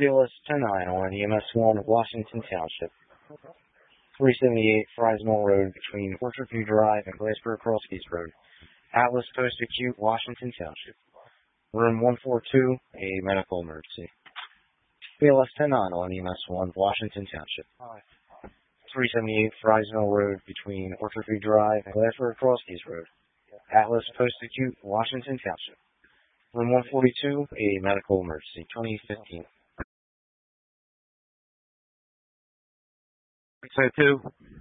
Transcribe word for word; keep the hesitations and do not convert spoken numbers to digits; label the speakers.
Speaker 1: B L S ten nine on E M S one, Washington Township. three seventy-eight Frisnell Road between Orchard View Drive and Glassboro Crosskeys Road. Atlas Post Acute, Washington Township. Room one forty-two, a medical emergency. B L S ten nine on E M S one, Washington Township. three seventy-eight Frisnell Road between Orchard View Drive and Glassboro Crosskeys Road. Atlas Post Acute, Washington Township. Room one forty-two, a medical emergency, twenty fifteen.
Speaker 2: six oh two.